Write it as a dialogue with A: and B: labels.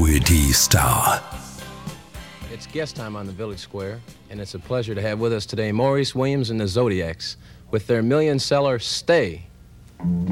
A: Equity Star.
B: It's guest time on the Village Square, and it's a pleasure to have with us today Maurice Williams and the Zodiacs with their million-seller Stay.